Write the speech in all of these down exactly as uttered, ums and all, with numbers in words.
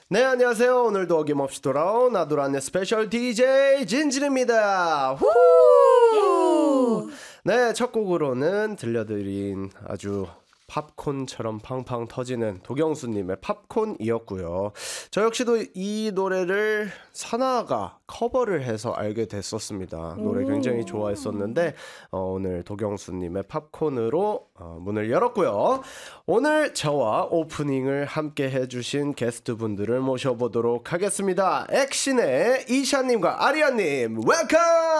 네, 안녕하세요. 오늘도 어김없이 돌아온 아도란의 스페셜 디제이 진진입니다. 후! 네, 첫 곡으로는 들려드린 아주 팝콘처럼 팡팡 터지는 도경수님의 팝콘이었고요. 저 역시도 이 노래를 사나가 커버를 해서 알게 됐었습니다. 노래 굉장히 좋아했었는데 어, 오늘 도경수님의 팝콘으로 어, 문을 열었고요. 오늘 저와 오프닝을 함께 해주신 게스트분들을 모셔보도록 하겠습니다. 액신의 이샤님과 아리아님 웰컴!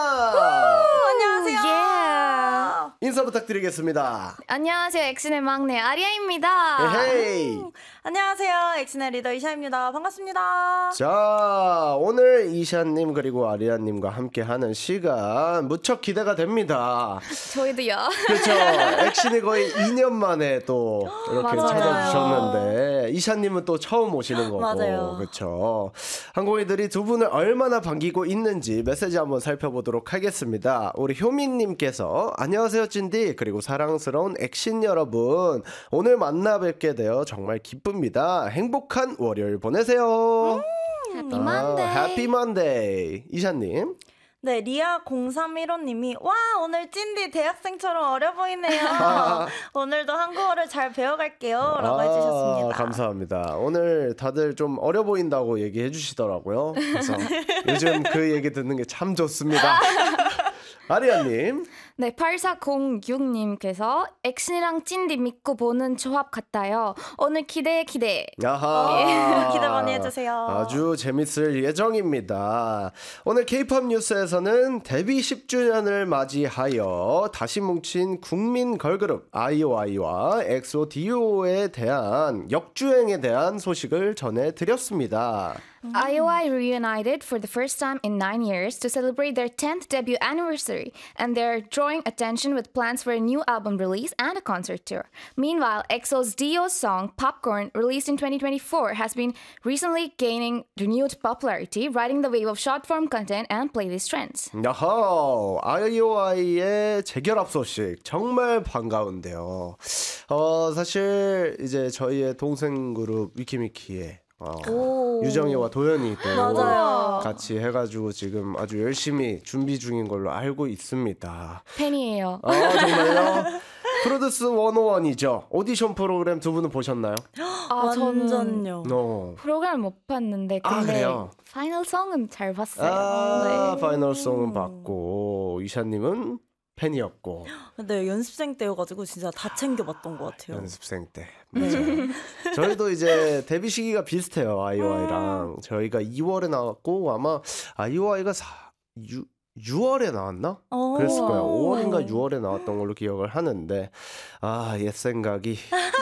안녕하세요. Yeah. 인사 부탁드리겠습니다. 안녕하세요. 액신의 막내 아리아입니다. 헤이. 안녕하세요. 엑신의 리더 이샤입니다. 반갑습니다. 자, 오늘 이샤님 그리고 아리아님과 함께하는 시간 무척 기대가 됩니다. 저희도요. 그렇죠. 액신이 거의 이 년 만에 또 이렇게 맞아요. 찾아주셨는데 이샤님은 또 처음 오시는 거고. 맞아요. 그렇죠. 항공이들이 두 분을 얼마나 반기고 있는지 메시지 한번 살펴보도록 하겠습니다. 우리 효민님께서 안녕하세요 찐디 그리고 사랑스러운 액신 여러분 오늘 만나 뵙게 되어 정말 기쁩니다. 행복한 월요일 보내세요. 해피 아, 만데이. 해피 만데이. 이샤님. 네, 리아 공삼일오님이 와 오늘 찐디 대학생처럼 어려 보이네요. 오늘도 한국어를 잘 배워갈게요 라고 아, 해주셨습니다. 감사합니다. 오늘 다들 좀 어려 보인다고 얘기해 주시더라고요. 그래서 요즘 그 얘기 듣는 게 참 좋습니다. 아리아님. 네, 팔사공육님께서 액신이랑 찐디 믿고 보는 조합 같아요. 오늘 기대해 기대. 야하. 기대 많이 해주세요. 아주 재밌을 예정입니다. 오늘 K-팝 뉴스에서는 데뷔 십 주년을 맞이하여 다시 뭉친 국민 걸그룹 아이오아이와 엑소 디오에 대한 역주행에 대한 소식을 전해드렸습니다. 아이오아이 reunited for the first time in nine years to celebrate their tenth debut anniversary, and they're drawing attention with plans for a new album release and a concert tour. Meanwhile, EXO's Dio song Popcorn, released in twenty twenty-four, has been recently gaining renewed popularity, riding the wave of short-form content and playlist trends. 야호, 아이오아이의 재결합 소식 정말 반가운데요. 어, 사실 이제 저희의 동생 그룹 위키미키의 어, 유정이와 도연이 또 맞아요. 같이 해가지고 지금 아주 열심히 준비 중인 걸로 알고 있습니다. 팬이에요. 아 정말요? 프로듀스 백일이죠. 오디션 프로그램 두 분은 보셨나요? 아, 저는 완전요. 어. 프로그램 못 봤는데 아, 근데 그래요? 파이널 송은 잘 봤어요. 아 네. 파이널송은 봤고 이샤님은 팬이었고 근데 연습생 때여가지고 진짜 다 챙겨봤던 것 같아요. 연습생 때 맞아요. 저희도 이제 데뷔 시기가 비슷해요. 아이오아이랑 저희가 이월에 나왔고 아마 아이오아이가 유, 유월에 나왔나? 오. 그랬을 거예요. 오월인가 유월에 나왔던 걸로 기억을 하는데 아 옛 생각이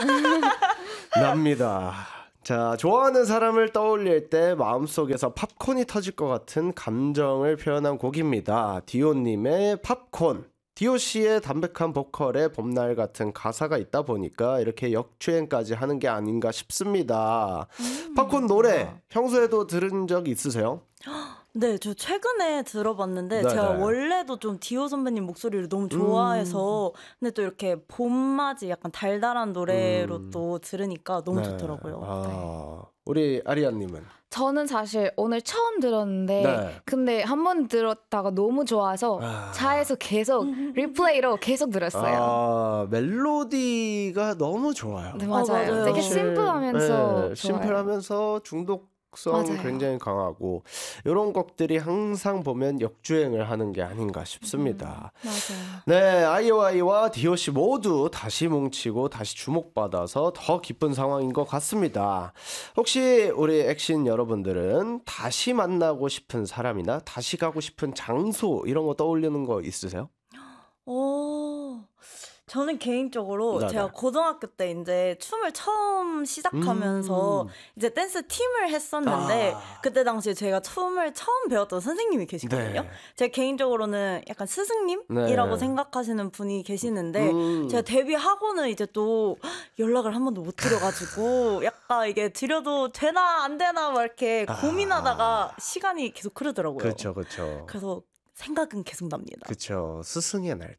납니다. 자, 좋아하는 사람을 떠올릴 때 마음속에서 팝콘이 터질 것 같은 감정을 표현한 곡입니다. 디오님의 팝콘. 디오 씨의 담백한 보컬에 봄날 같은 가사가 있다 보니까 이렇게 역주행까지 하는 게 아닌가 싶습니다. 음, 팝콘 노래 평소에도 들은 적 있으세요? 네, 저 최근에 들어봤는데 네네. 제가 원래도 좀 디오 선배님 목소리를 너무 좋아해서 음. 근데 또 이렇게 봄맞이 약간 달달한 노래로 음. 또 들으니까 너무 네. 좋더라고요. 아, 네. 우리 아리아님은? 저는 사실 오늘 처음 들었는데 네. 근데 한 번 들었다가 너무 좋아서 아. 차에서 계속 리플레이로 계속 들었어요. 아, 멜로디가 너무 좋아요. 네, 맞아요. 맞아요. 되게 사실, 심플하면서 네, 좋아요. 심플하면서 중독성 맞아요. 굉장히 강하고 이런 곡들이 항상 보면 역주행을 하는 게 아닌가 싶습니다. 맞아요. 네, 아이오아이와 디오씨 모두 다시 뭉치고 다시 주목받아서 더 기쁜 상황인 것 같습니다. 혹시 우리 액신 여러분들은 다시 만나고 싶은 사람이나 다시 가고 싶은 장소 이런 거 떠올리는 거 있으세요? 오, 저는 개인적으로 네네. 제가 고등학교 때 이제 춤을 처음 시작하면서 음. 이제 댄스 팀을 했었는데 아. 그때 당시에 제가 춤을 처음 배웠던 선생님이 계시거든요. 네. 제가 개인적으로는 약간 스승님이라고 네. 생각하시는 분이 계시는데 음. 제가 데뷔하고는 이제 또 연락을 한 번도 못 드려가지고 약간 이게 드려도 되나 안 되나 막 이렇게 아. 고민하다가 시간이 계속 흐르더라고요. 그렇죠, 그렇죠. 그래서 생각은 계속 납니다. 그렇죠. 스승의 날 때.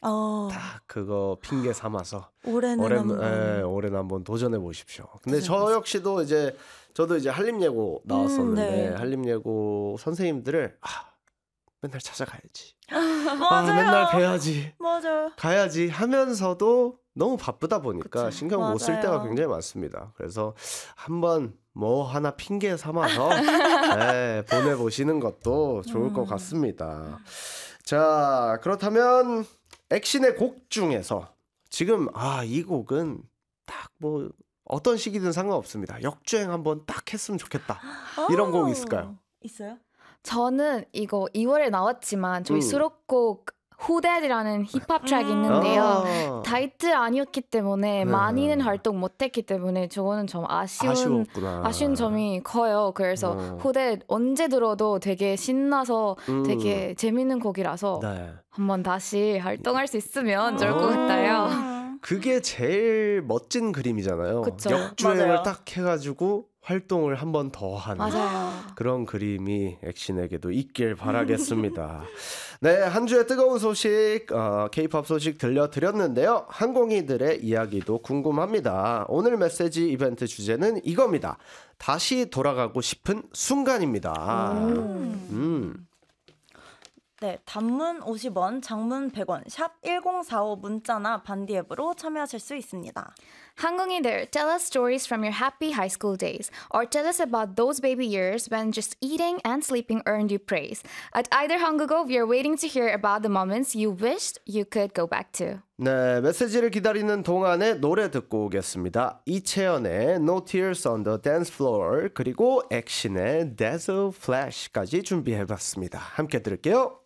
어, 딱 그거 핑계 삼아서 올해는 올해 한번. 예, 올해는 한번 도전해 보십시오. 근데 저 도전해보세요. 역시도 이제 저도 이제 한림예고 나왔었는데 음, 네. 한림예고 선생님들을 아, 맨날 찾아가야지. 아, 맞아요. 맨날 뵈야지. 맞아요. 가야지 하면서도 너무 바쁘다 보니까 그쵸. 신경 못 쓸 때가 맞아요. 굉장히 많습니다. 그래서 한번 뭐 하나 핑계 삼아서 네, 보내보시는 것도 좋을 것 음. 같습니다. 자, 그렇다면 액신의 곡 중에서 지금 아, 이 곡은 딱 뭐 어떤 시기든 상관없습니다. 역주행 한번 딱 했으면 좋겠다. 이런 곡 오, 있을까요? 있어요? 저는 이거 이월에 나왔지만 저희 음. 수록곡 후대이라는 힙합 트랙이 있는데요. 아, 타이틀 아니었기 때문에 네. 많이는 활동 못했기 때문에 저거는 좀 아쉬운 아쉬웠구나. 아쉬운 점이 커요. 그래서 어. 후대 언제 들어도 되게 신나서 음. 되게 재밌는 곡이라서 네. 한번 다시 활동할 수 있으면 좋을 것 어. 같아요. 음. 그게 제일 멋진 그림이잖아요. 그쵸. 역주행을 맞아요. 딱 해가지고 활동을 한 번 더 하는 맞아요. 그런 그림이 액신에게도 있길 바라겠습니다. 네, 한 주의 뜨거운 소식, 어, K-팝 소식 들려드렸는데요. 항공이들의 이야기도 궁금합니다. 오늘 메시지 이벤트 주제는 이겁니다. 다시 돌아가고 싶은 순간입니다. 음. 네, 단문 오십 원, 장문 백 원, 샵 일공사오 문자나 반디 앱으로 참여하실 수 있습니다. 항공이들, tell us stories from your happy high school days, or tell us about those baby years when just eating and sleeping earned you praise. At either 한국어, we are waiting to hear about the moments you wished you could go back to. 네, 메시지를 기다리는 동안에 노래 듣고 오겠습니다. 이채연의 No Tears on the Dance Floor 그리고 액신의 Dazzle Flash까지 준비해봤습니다. 함께 들을게요.